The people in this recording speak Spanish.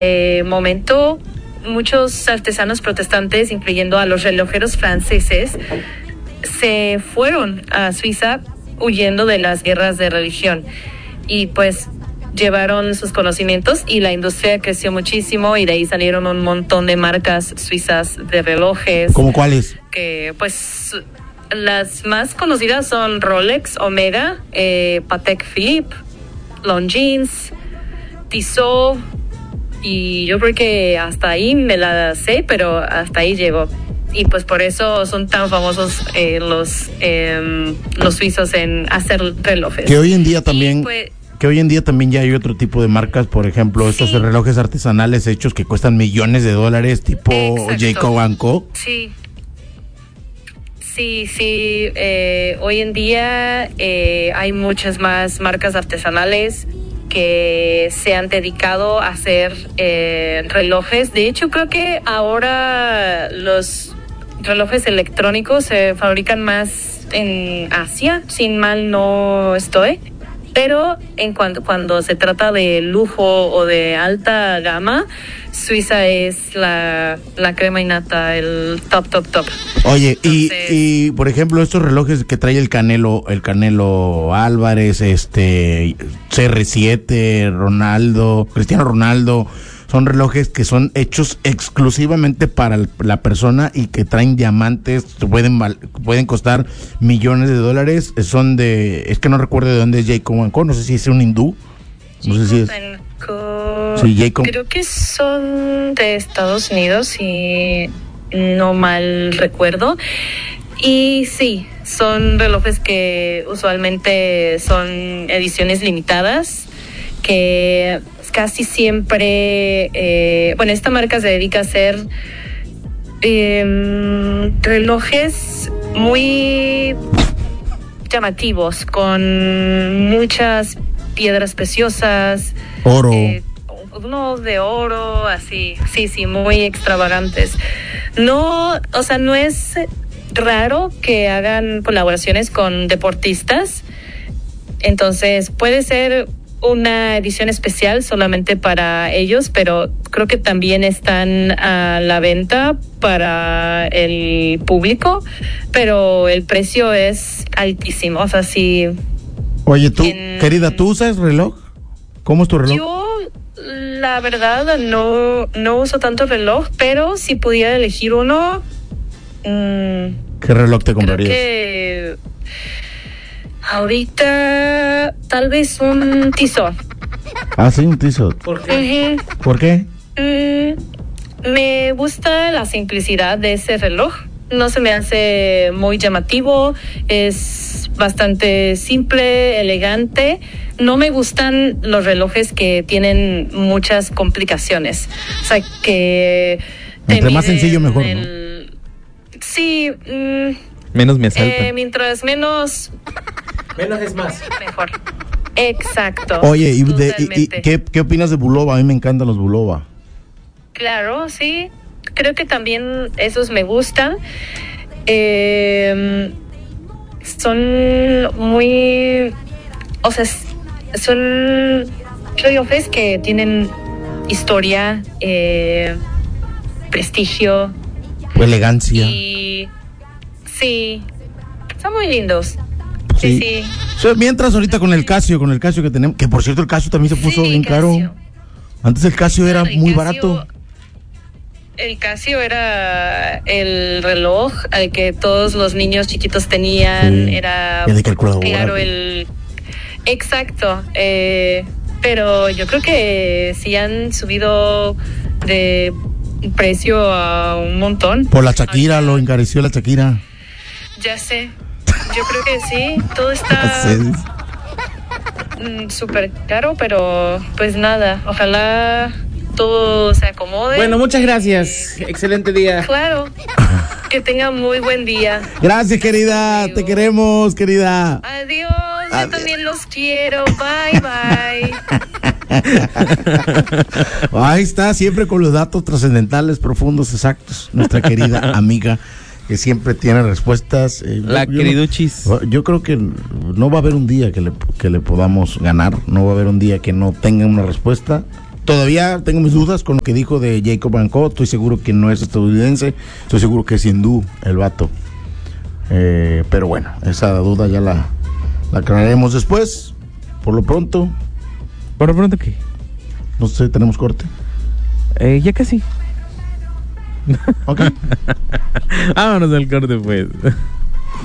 momento muchos artesanos protestantes, incluyendo a los relojeros franceses, se fueron a Suiza huyendo de las guerras de religión y pues llevaron sus conocimientos y la industria creció muchísimo y de ahí salieron un montón de marcas suizas de relojes. ¿Cómo cuáles? Que pues las más conocidas son Rolex, Omega, Patek Philippe, Longines, Tissot, y yo creo que hasta ahí me la sé, pero hasta ahí llego. Y pues por eso son tan famosos los suizos en hacer relojes. Que hoy en día también... Que hoy en día también ya hay otro tipo de marcas, por ejemplo, estos relojes artesanales hechos que cuestan millones de dólares, tipo Jacob & Co. Sí. Hoy en día hay muchas más marcas artesanales que se han dedicado a hacer relojes. De hecho, creo que ahora los relojes electrónicos se fabrican más en Asia, sin mal no estoy. Pero cuando se trata de lujo o de alta gama, Suiza es la crema innata, el top. Oye, entonces, y por ejemplo, estos relojes que trae el Canelo Álvarez, CR7, Cristiano Ronaldo, son relojes que son hechos exclusivamente para la persona y que traen diamantes, pueden costar millones de dólares. Son es que no recuerdo de dónde es Jacob & Co, no sé si es un hindú. No sé si es. Sí, Jacob. Creo que son de Estados Unidos, si no mal recuerdo. Y sí, son relojes que usualmente son ediciones limitadas, que casi siempre, esta marca se dedica a hacer relojes muy llamativos, con muchas piedras preciosas, oro, unos de oro, así, sí, muy extravagantes. No es raro que hagan colaboraciones con deportistas, entonces puede ser una edición especial solamente para ellos, pero creo que también están a la venta para el público, pero el precio es altísimo, o sea, sí. Oye, tú, querida, ¿tú usas reloj? ¿Cómo es tu reloj? Yo, la verdad, no uso tanto reloj, pero si pudiera elegir uno... ¿qué reloj te comprarías? Creo que ahorita tal vez un Tissot. Ah, sí, un Tissot. ¿Por qué? ¿Por qué? Me gusta la simplicidad de ese reloj. No se me hace muy llamativo. Es bastante simple, elegante. No me gustan los relojes que tienen muchas complicaciones. O sea, que... Entre más sencillo, mejor, ¿no? Sí. Menos me asaltan. Mientras menos es más. Mejor. Exacto. Oye, ¿y qué opinas de Bulova? A mí me encantan los Bulova. Claro, sí. Creo que también esos me gustan. Son muy... O sea, son relojes que tienen historia, prestigio. Elegancia. Y... Sí. Son muy lindos. Sí. Mientras ahorita con el Casio que tenemos, que por cierto el Casio también se puso bien caro. Antes el Casio era muy barato. El Casio era el reloj al que todos los niños chiquitos tenían. Sí. Era de calculadora. Claro, exacto. Pero yo creo que sí han subido de precio a un montón. Por la Shakira, lo encareció la Shakira. Ya sé. Yo creo que sí. Todo está súper caro, pero pues nada. Ojalá todo se acomode. Bueno, muchas gracias. Excelente día. Claro. Que tenga muy buen día. Gracias, querida. Te queremos, querida. Adiós. Yo también los quiero. Bye. Ahí está, siempre con los datos trascendentales, profundos, exactos. Nuestra querida amiga, que siempre tiene respuestas. Queriduchis. Yo creo que no va a haber un día que le podamos ganar. No va a haber un día que no tenga una respuesta. todavía tengo mis dudas con lo que dijo de Jacob Van Cott. Estoy seguro que no es estadounidense. Estoy seguro que es hindú el vato. Pero bueno, esa duda ya la aclararemos después. Por lo pronto. ¿Por lo pronto qué? No sé, ¿tenemos corte? Ya casi. Ok. Vámonos al corte, pues.